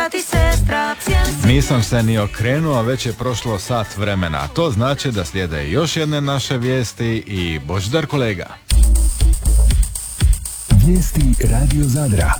brat i sestra. Nisam se ni okrenuo, a već je prošlo sat vremena. To znači da slijede još jedne naše vijesti i Božidar kolega. Vijesti Radio Zadra.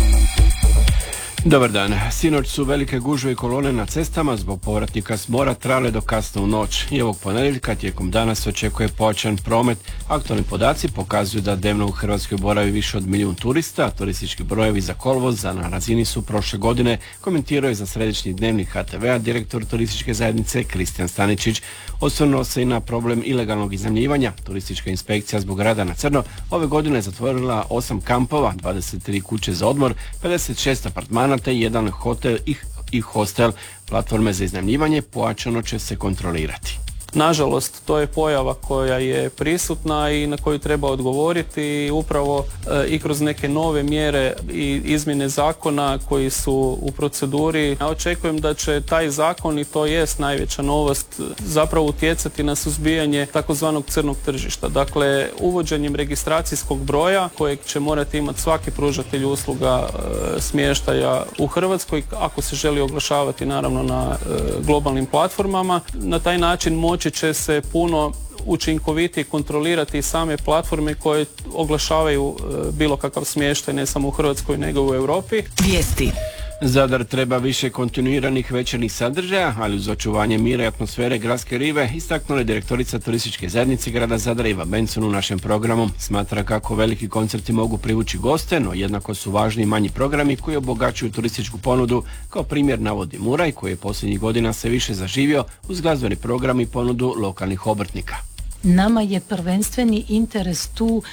Dobar dan. Sinoć su velike gužve i kolone na cestama zbog povratnika s mora trajale do kasno u noć. I ovog ponedjeljka tijekom dana se očekuje pojačan promet. Aktualni podaci pokazuju da dnevno u Hrvatskoj boravi više od 1 milijun turista, a turistički brojevi za kolovoz na razini su prošle godine, komentirao je za središnji dnevnik HTV-a direktor turističke zajednice Kristijan Staničić. Osvrnuo se i na problem ilegalnog iznajmljivanja. Turistička inspekcija zbog rada na crno ove godine je zatvorila 8 kampova, 23 kuće za odmor, 56 apartmana te jedan hotel i hostel. Platforme za iznajmljivanje pojačano će se kontrolirati. Nažalost, to je pojava koja je prisutna i na koju treba odgovoriti i upravo i kroz neke nove mjere i izmjene zakona koji su u proceduri. Ja očekujem da će taj zakon, i to jest najveća novost, zapravo utjecati na suzbijanje takozvanog crnog tržišta. Dakle, uvođenjem registracijskog broja kojeg će morati imati svaki pružatelj usluga smještaja u Hrvatskoj, ako se želi oglašavati naravno na globalnim platformama. Na taj način moći će se puno učinkovitije kontrolirati same platforme koje oglašavaju bilo kakav smještaj ne samo u Hrvatskoj nego u Europi. Vijesti. Zadar treba više kontinuiranih večernjih sadržaja, ali uz očuvanje mira i atmosfere gradske rive, istaknula je direktorica turističke zajednice grada Zadra Iva Benson u našem programu. Smatra kako veliki koncerti mogu privući goste, no jednako su važni i manji programi koji obogaćuju turističku ponudu. Kao primjer navodi Muraj, koji je posljednjih godina sve više zaživio uz glazbeni program i ponudu lokalnih obrtnika. Nama je prvenstveni interes tu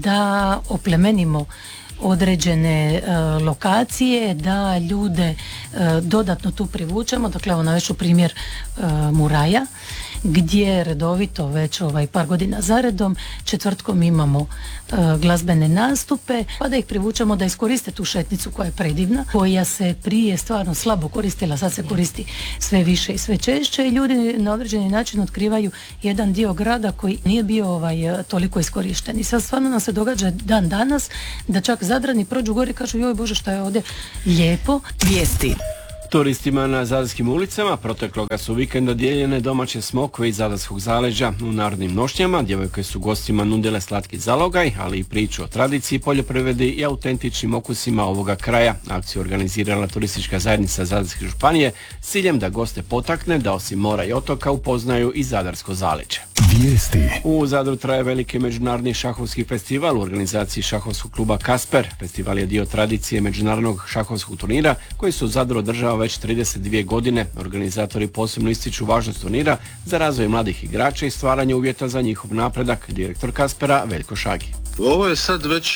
da oplemenimo određene lokacije, da ljude dodatno tu privučemo. Dakle, evo navešću primjer Muraja, gdje redovito već par godina zaredom četvrtkom imamo glazbene nastupe, pa da ih privučemo da iskoriste tu šetnicu koja je predivna, koja se prije stvarno slabo koristila, sad se koristi sve više i sve češće i ljudi na određeni način otkrivaju jedan dio grada koji nije bio toliko iskorišten. I sad stvarno nam se događa dan danas da čak Zadrani prođu gore i kažu joj Bože šta je ovdje lijepo. Vijesti. Turistima na zadarskim ulicama protekloga su vikenda dijeljene domaće smokve iz zadarskog zaleđa. U narodnim nošnjama djevojke su gostima nudile slatki zalogaj, ali i priču o tradiciji, poljoprivredi i autentičnim okusima ovoga kraja. Akciju organizirala turistička zajednica Zadarske županije s ciljem da goste potakne da osim mora i otoka upoznaju i zadarsko zaleđe. Vijesti. U Zadru traje veliki međunarodni šahovski festival u organizaciji šahovskog kluba Kasper. Festival je dio tradicije međunarodnog šahovskog turnira koji se u Zadru održava već 32 godine. Organizatori posebno ističu važnost turnira za razvoj mladih igrača i stvaranje uvjeta za njihov napredak. Direktor Kaspera Veljko Šagi. Ovo je sad već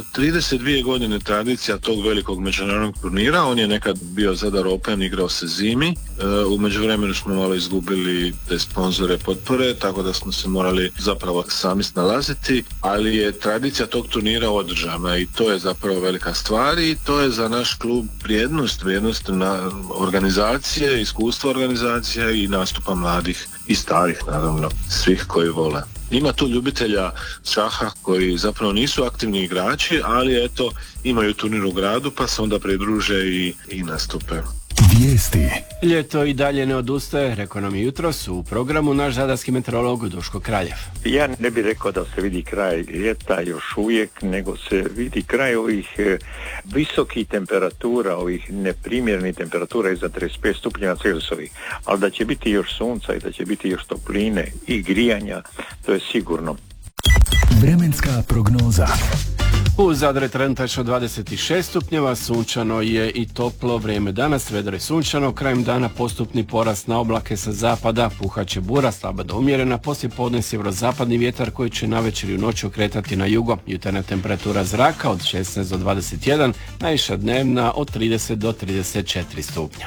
32 godine tradicija tog velikog međunarodnog turnira. On je nekad bio Zadar Open, igrao se zimi. U međuvremenu smo malo izgubili te sponzore potpore, tako da smo se morali zapravo sami snalaziti, ali je tradicija tog turnira održana i to je zapravo velika stvar i to je za naš klub vrijednost na organizacije, iskustva organizacija i nastupa mladih i starih naravno, svih koji vole. Ima tu ljubitelja šaha koji zapravo nisu aktivni igrači, ali eto imaju turnir u gradu pa se onda pridruže i nastupe. Vijesti. Ljeto i dalje ne odustaje, rekao nam je jutros u programu naš zadarski meteorolog Duško Kraljev. Ja ne bih rekao da se vidi kraj ljeta još uvijek, nego se vidi kraj ovih visokih temperatura, ovih neprimjernih temperatura iza 35 stupnjeva Celzijusovih, ali da će biti još sunca i da će biti još topline i grijanja, to je sigurno. Vremenska prognoza. U Zadru je trenutačno 26 stupnjeva, sunčano je i toplo vrijeme danas, vedro je sunčano, krajem dana postupni porast na oblake sa zapada, puhaće bura, slaba do umjerena, poslije podne sjeverozapadni vjetar koji će navečer i u noći okretati na jugo, jutarnja temperatura zraka od 16 do 21, najviša dnevna od 30 do 34 stupnja.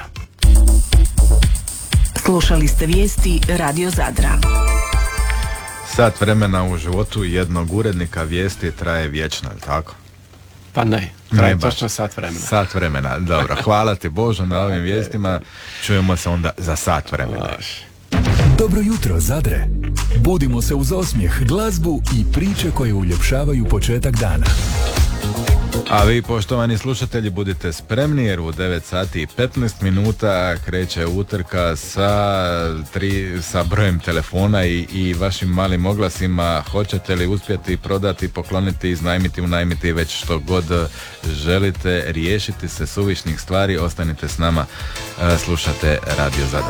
Slušali ste vijesti Radio Zadra. Sat vremena u životu jednog urednika vijesti traje vječno, je li tako? Pa ne, traje točno sat vremena. Sat vremena, dobro. Hvala ti Božo na ovim vijestima. Čujemo se onda za sat vremena. Dobro jutro, Zadre. Budimo se uz osmijeh, glazbu i priče koje uljepšavaju početak dana. A vi, poštovani slušatelji, budite spremni jer u 9 sati i 15 minuta kreće utrka sa brojem telefona i vašim malim oglasima. Hoćete li uspjeti prodati, pokloniti, iznajmiti, unajmiti, već što god želite, riješiti se suvišnih stvari, ostanite s nama, slušate Radio Zadar.